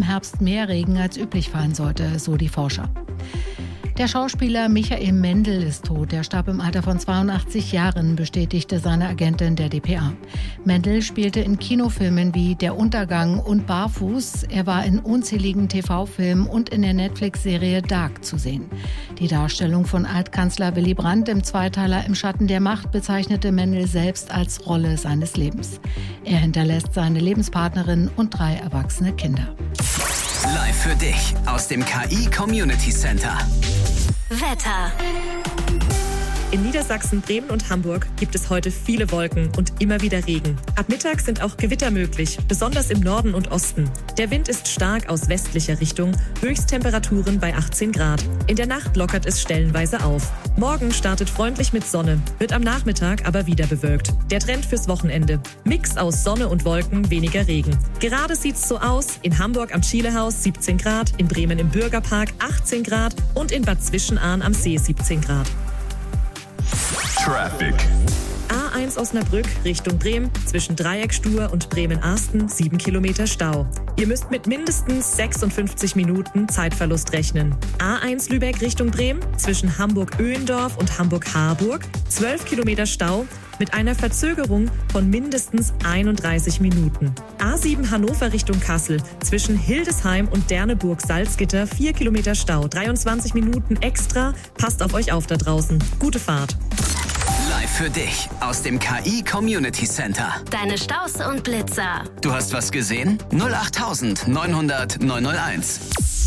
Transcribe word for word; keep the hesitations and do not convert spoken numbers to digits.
Herbst mehr Regen als üblich fallen sollte, so die Forscher. Der Schauspieler Michael Mendl ist tot. Er starb im Alter von zweiundachtzig Jahren, bestätigte seine Agentin der D P A. Mendl spielte in Kinofilmen wie Der Untergang und Barfuß. Er war in unzähligen T V-Filmen und in der Netflix-Serie Dark zu sehen. Die Darstellung von Altkanzler Willy Brandt im Zweiteiler Im Schatten der Macht bezeichnete Mendl selbst als Rolle seines Lebens. Er hinterlässt seine Lebenspartnerin und drei erwachsene Kinder. Live für dich aus dem K I Community Center. Wetter. In Niedersachsen, Bremen und Hamburg gibt es heute viele Wolken und immer wieder Regen. Ab Mittag sind auch Gewitter möglich, besonders im Norden und Osten. Der Wind ist stark aus westlicher Richtung, Höchsttemperaturen bei achtzehn Grad. In der Nacht lockert es stellenweise auf. Morgen startet freundlich mit Sonne, wird am Nachmittag aber wieder bewölkt. Der Trend fürs Wochenende: Mix aus Sonne und Wolken, weniger Regen. Gerade sieht's so aus: in Hamburg am Schielehaus siebzehn Grad, in Bremen im Bürgerpark achtzehn Grad und in Bad Zwischenahn am See siebzehn Grad. Traffic. A eins Osnabrück Richtung Bremen, zwischen Dreieckstuhr und Bremen-Arsten sieben Kilometer Stau. Ihr müsst mit mindestens sechsundfünfzig Minuten Zeitverlust rechnen. A eins Lübeck Richtung Bremen, zwischen Hamburg-Öhendorf und Hamburg-Harburg zwölf Kilometer Stau mit einer Verzögerung von mindestens einunddreißig Minuten. A sieben Hannover Richtung Kassel, zwischen Hildesheim und Derneburg-Salzgitter vier Kilometer Stau, dreiundzwanzig Minuten extra. Passt auf euch auf da draußen. Gute Fahrt. Live für dich aus dem K I Community Center. Deine Staus und Blitzer. Du hast was gesehen? null acht neunhundert neunhunderteins.